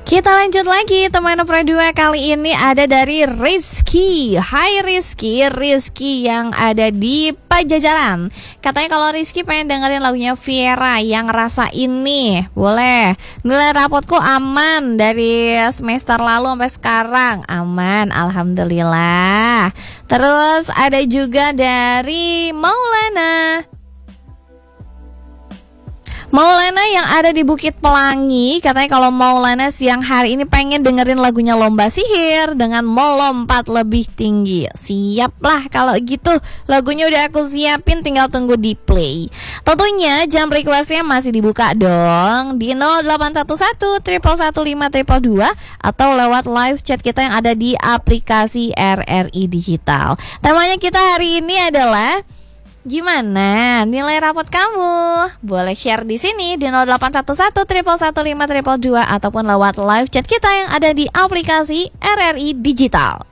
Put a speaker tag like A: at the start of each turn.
A: Kita lanjut lagi teman Pro 2. Kali ini ada dari Rizky. Hai Rizky, Rizky yang ada di Pajajaran. Katanya kalau Rizky pengen dengerin lagunya Viera yang Rasa Ini. Boleh. Nilai rapotku aman dari semester lalu sampai sekarang. Aman, alhamdulillah. Terus ada juga dari Maulana yang ada di Bukit Pelangi. Katanya kalau Maulana siang hari ini pengen dengerin lagunya Lomba Sihir dengan melompat lebih tinggi. Siap lah kalau gitu, lagunya udah aku siapin, tinggal tunggu di play. Tentunya jam requestnya masih dibuka dong di 0811 115 222 atau lewat live chat kita yang ada di aplikasi RRI Digital. Temanya kita hari ini adalah gimana nilai rapot kamu? Boleh share di sini di 0811 115 222 ataupun lewat live chat kita yang ada di aplikasi RRI Digital.